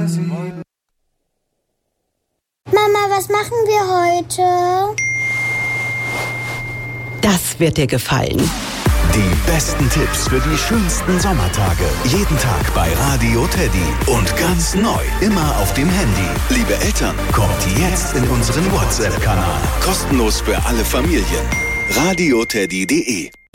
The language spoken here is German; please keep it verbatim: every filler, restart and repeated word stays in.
Mama, was machen wir heute? Das wird dir gefallen. Die besten Tipps für die schönsten Sommertage. Jeden Tag bei Radio Teddy. Und ganz neu, immer auf dem Handy. Liebe Eltern, kommt jetzt in unseren WhatsApp-Kanal. Kostenlos für alle Familien. radio teddy punkt de